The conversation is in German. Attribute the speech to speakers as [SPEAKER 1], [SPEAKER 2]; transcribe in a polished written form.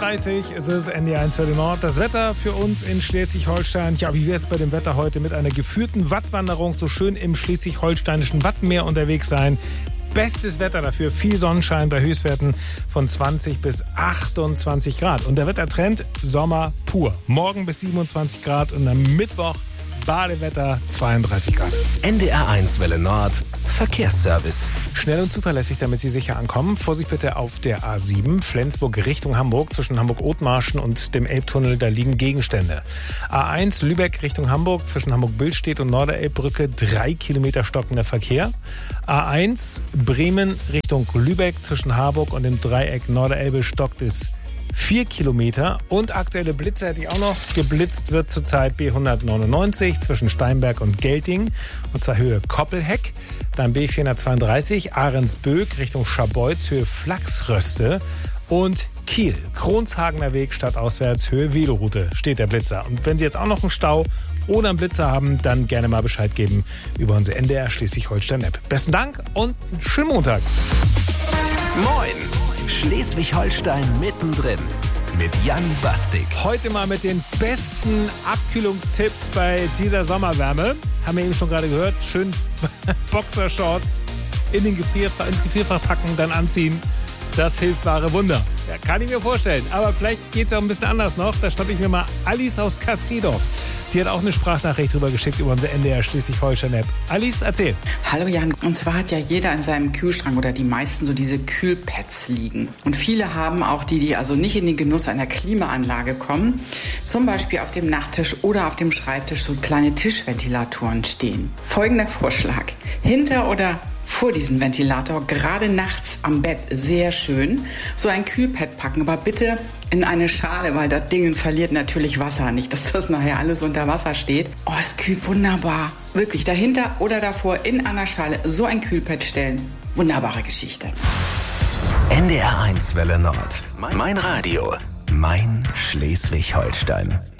[SPEAKER 1] 7:30 Uhr ist es, NDR1 für den Nord. Das Wetter für uns in Schleswig-Holstein. Ja, wie wäre es bei dem Wetter heute mit einer geführten Wattwanderung, so schön im schleswig-holsteinischen Wattenmeer unterwegs sein? Bestes Wetter dafür, viel Sonnenschein bei Höchstwerten von 20 bis 28 Grad. Und der Wettertrend, Sommer pur. Morgen bis 27 Grad und am Mittwoch Badewetter 32 Grad.
[SPEAKER 2] NDR1 Welle Nord, Verkehrsservice.
[SPEAKER 1] Schnell und zuverlässig, damit Sie sicher ankommen. Vorsicht bitte auf der A7, Flensburg Richtung Hamburg, zwischen Hamburg-Othmarschen und dem Elbtunnel, da liegen Gegenstände. A1 Lübeck Richtung Hamburg, zwischen Hamburg-Billstedt und Norderelbbrücke, 3 Kilometer stockender Verkehr. A1 Bremen Richtung Lübeck, zwischen Harburg und dem Dreieck Norderelbe stockt es 4 Kilometer. Und aktuelle Blitze hätte ich auch noch. Geblitzt wird zurzeit B199 zwischen Steinberg und Gelting. Und zwar Höhe Koppelheck. Dann B432 Ahrensböck Richtung Scharbeutz, Höhe Flachsröste. Und Kiel, Kronshagener Weg stadtauswärts, Höhe Veloroute steht der Blitzer. Und wenn Sie jetzt auch noch einen Stau oder einen Blitzer haben, dann gerne mal Bescheid geben über unsere NDR Schleswig-Holstein-App. Besten Dank und einen schönen Montag.
[SPEAKER 2] Moin! Schleswig-Holstein mittendrin mit Jan Bastik.
[SPEAKER 1] Heute mal mit den besten Abkühlungstipps bei dieser Sommerwärme. Haben wir eben schon gerade gehört. Schön Boxershorts ins Gefrierfach packen, dann anziehen. Das hilft wahre Wunder. Ja, kann ich mir vorstellen. Aber vielleicht geht es ja auch ein bisschen anders noch. Da schnappe ich mir mal Alice aus Kassedorf. Die hat auch eine Sprachnachricht drüber geschickt über unsere NDR Schleswig-Holstein-App. Alice, erzähl.
[SPEAKER 3] Hallo Jan. Und zwar hat ja jeder in seinem Kühlschrank oder die meisten so diese Kühlpads liegen. Und viele haben auch die also nicht in den Genuss einer Klimaanlage kommen, zum Beispiel auf dem Nachttisch oder auf dem Schreibtisch so kleine Tischventilatoren stehen. Folgender Vorschlag. Hinter oder vor diesen Ventilator, gerade nachts am Bett, sehr schön, so ein Kühlpad packen, aber bitte in eine Schale, weil das Ding verliert natürlich Wasser, nicht, dass das nachher alles unter Wasser steht. Oh, es kühlt wunderbar. Wirklich, dahinter oder davor in einer Schale so ein Kühlpad stellen. Wunderbare Geschichte.
[SPEAKER 2] NDR1 Welle Nord. Mein Radio. Mein Schleswig-Holstein.